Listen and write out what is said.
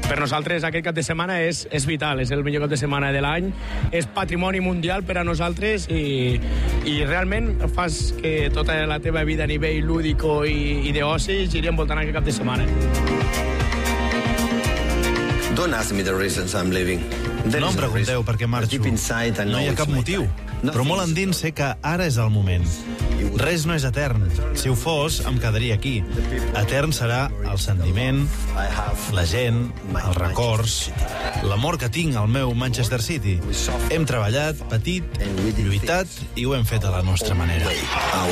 Per nosaltres aquest cap de setmana és vital, és el millor cap de setmana de l'any, és patrimoni mundial per a nosaltres i realment fas que tota la teva vida a nivell lúdico i d'oci giri envoltant aquest cap de setmana. Don't ask me the reasons I'm leaving. No em pregunteu per què marxo. No hi ha cap motiu. Però molt endins sé que ara és el moment. Res no és etern. Si ho fos, em quedaria aquí. Etern serà el sentiment, la gent, els records, l'amor que tinc al meu Manchester City. Hem treballat, patit, lluitat i ho hem fet a la nostra manera.